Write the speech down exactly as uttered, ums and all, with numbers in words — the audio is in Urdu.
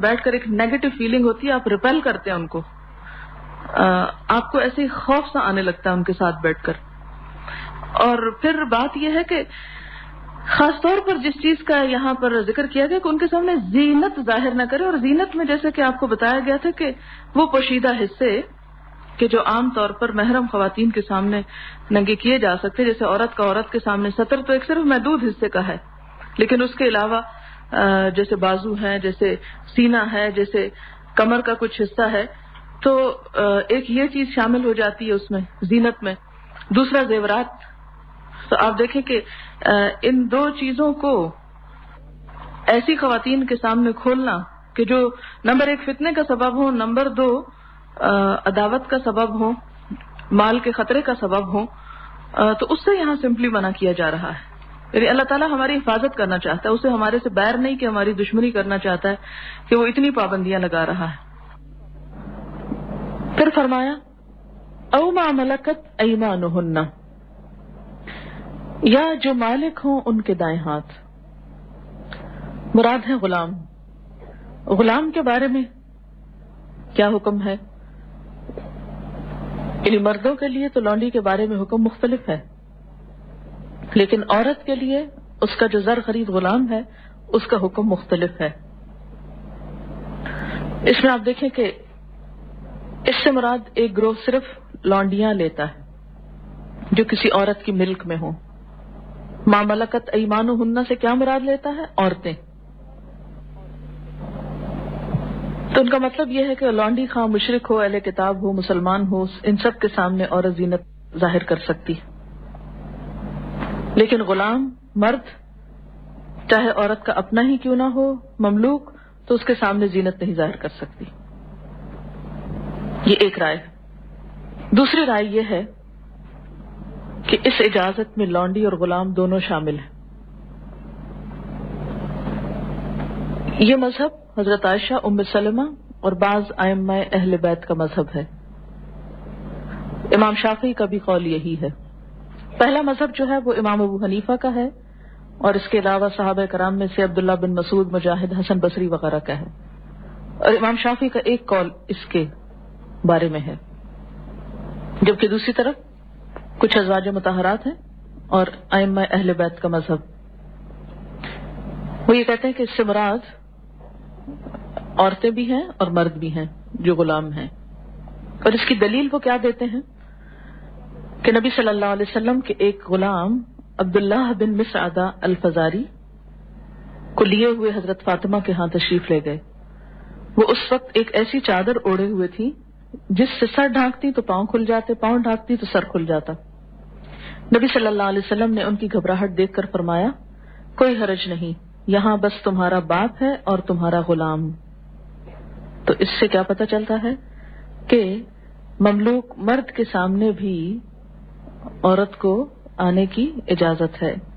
بیٹھ کر ایک نیگیٹو فیلنگ ہوتی ہے, آپ ریپیل کرتے ہیں ان کو, آپ کو ایسے خوف سا آنے لگتا ہے ان کے ساتھ بیٹھ کر. اور پھر بات یہ ہے کہ خاص طور پر جس چیز کا یہاں پر ذکر کیا گیا کہ ان کے سامنے زینت ظاہر نہ کرے, اور زینت میں جیسے کہ آپ کو بتایا گیا تھا کہ وہ پوشیدہ حصے کہ جو عام طور پر محرم خواتین کے سامنے ننگے کیے جا سکتے, جیسے عورت کا عورت کے سامنے ستر تو ایک صرف محدود حصے کا ہے, لیکن اس کے علاوہ جیسے بازو ہے, جیسے سینہ ہے, جیسے کمر کا کچھ حصہ ہے, تو ایک یہ چیز شامل ہو جاتی ہے اس میں زینت میں. دوسرا زیورات. تو آپ دیکھیں کہ ان دو چیزوں کو ایسی خواتین کے سامنے کھولنا کہ جو نمبر ایک فتنے کا سبب ہو, نمبر دو عداوت کا سبب ہو, مال کے خطرے کا سبب ہو, تو اس سے یہاں سمپلی منع کیا جا رہا ہے. یعنی اللہ تعالیٰ ہماری حفاظت کرنا چاہتا ہے, اسے ہمارے سے بیر نہیں کہ ہماری دشمنی کرنا چاہتا ہے کہ وہ اتنی پابندیاں لگا رہا ہے. پھر فرمایا او ما ملکت ایمانہن, یا جو مالک ہوں ان کے دائیں ہاتھ. مراد ہے غلام. غلام کے بارے میں کیا حکم ہے؟ یعنی مردوں کے لیے تو لونڈی کے بارے میں حکم مختلف ہے, لیکن عورت کے لیے اس کا جو زر خرید غلام ہے اس کا حکم مختلف ہے. اس میں آپ دیکھیں کہ اس سے مراد ایک گروہ صرف لونڈیاں لیتا ہے جو کسی عورت کی ملک میں ہوں. ما ملکت ایمانہن سے کیا مراد لیتا ہے؟ عورتیں. تو ان کا مطلب یہ ہے کہ لونڈی خواہ مشرک ہو, اہل کتاب ہو, مسلمان ہو, ان سب کے سامنے عورت زینت ظاہر کر سکتی ہے, لیکن غلام مرد چاہے عورت کا اپنا ہی کیوں نہ ہو, مملوک, تو اس کے سامنے زینت نہیں ظاہر کر سکتی. یہ ایک رائے. دوسری رائے یہ ہے کہ اس اجازت میں لونڈی اور غلام دونوں شامل ہیں. یہ مذہب حضرت عائشہ, ام سلمہ اور بعض ائمہ اہل بیت کا مذہب ہے. امام شافعی کا بھی قول یہی ہے. پہلا مذہب جو ہے وہ امام ابو حنیفہ کا ہے, اور اس کے علاوہ صحابہ کرام میں سے عبداللہ بن مسعود, مجاہد, حسن بصری وغیرہ کا ہے. اور امام شافعی کا ایک قول اس کے بارے میں ہے, جبکہ دوسری طرف کچھ ازواج مطہرات ہیں اور ائمہ اہل بیت کا مذہب. وہ یہ کہتے ہیں کہ اس سے مراد عورتیں بھی ہیں اور مرد بھی ہیں جو غلام ہیں. اور اس کی دلیل وہ کیا دیتے ہیں کہ نبی صلی اللہ علیہ وسلم کے ایک غلام عبداللہ بن مسعدہ الفزاری کو لیے ہوئے حضرت فاطمہ کے ہاں تشریف لے گئے. وہ اس وقت ایک ایسی چادر اوڑھے ہوئے تھی جس سے سر ڈھانکتی تو پاؤں کھل جاتے, پاؤں ڈھانکتی تو سر کھل جاتا. نبی صلی اللہ علیہ وسلم نے ان کی گھبراہٹ دیکھ کر فرمایا, کوئی حرج نہیں, یہاں بس تمہارا باپ ہے اور تمہارا غلام. تو اس سے کیا پتہ چلتا ہے کہ مملوک مرد کے سامنے بھی عورت کو آنے کی اجازت ہے.